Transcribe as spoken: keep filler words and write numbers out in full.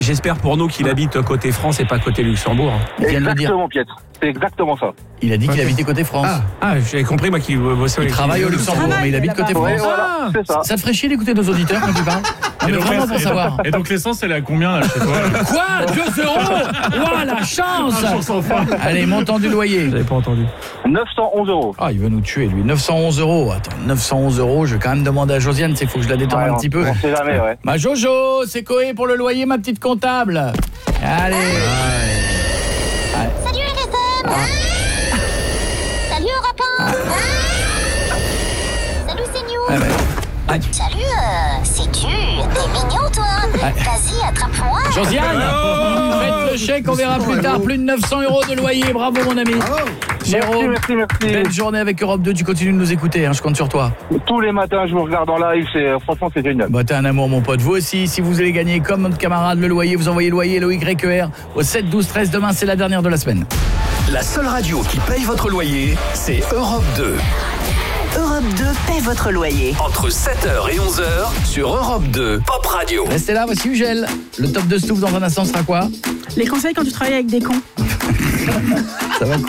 J'espère pour nous qu'il habite côté France et pas côté Luxembourg. Il vient de le dire. Exactement, Pietre. C'est exactement ça. Il a dit qu'il Ok. habitait côté France. Ah, ah j'avais compris moi qu'il bossait. Il travaille au Luxembourg, travaille mais il habite là-bas. côté Ouais, France. voilà, c'est ça. Ça te ferait chier d'écouter nos auditeurs quand tu parles? Non, mais donc, vraiment pour et- savoir. Et donc l'essence, elle est à combien là chez toi? Quoi? deux euros? Ouah, la chance! Allez, montant du loyer. J'avais pas entendu. neuf cent onze euros. Ah, il veut nous tuer, lui. neuf cent onze euros. Attends, neuf cent onze euros. Je vais quand même demander à Josiane, c'est qu'il faut que je la détende Ouais, un on- petit peu. On sait jamais, ouais. Ma Jojo, c'est Coé pour le loyer, ma petite comptable. Allez. Salut R F M. Salut Europe un. Salut CNews. Ah, bah. Ah, Salut, euh, c'est dur. T'es mignon, toi. Ah. Vas-y, attrape-moi. Josiane, faites le chèque, on verra plus tard. Plus de neuf cents euros de loyer. Bravo, mon ami. Jérôme, Merci, merci, merci. belle journée avec Europe deux. Tu continues de nous écouter, hein, je compte sur toi. Tous les matins, je vous regarde en live. C'est, franchement, c'est génial. Bah, t'es un amour, mon pote. Vous aussi, si vous allez gagner comme notre camarade le loyer, vous envoyez loyer, L O Y E R, au sept douze treize. Demain, c'est la dernière de la semaine. La seule radio qui paye votre loyer, c'est Europe deux. Europe deux paie votre loyer. Entre sept heures et onze heures sur Europe deux Pop Radio. Restez là, voici Ugel. Le top de Stouff dans un instant sera quoi? Les conseils quand tu travailles avec des cons. Ça va quoi?